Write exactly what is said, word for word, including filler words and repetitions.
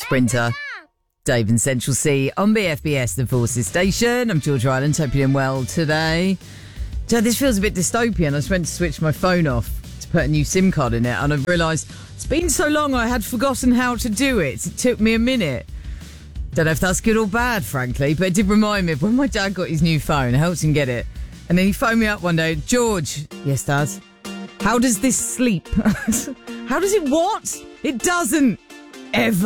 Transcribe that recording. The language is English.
Sprinter. Dave and Central C on B F B S, the Forces Station. I'm Georgia Island. Hope you're doing well today. So this feels a bit dystopian. I just went to switch my phone off to put a new SIM card in it, and I've realised it's been so long I had forgotten how to do it. It took me a minute. Don't know if that's good or bad, frankly, but it did remind me of when my dad got his new phone. I helped him get it. And then he phoned me up one day. George, yes, Dad? How does this sleep? How does it what? It doesn't. Ever.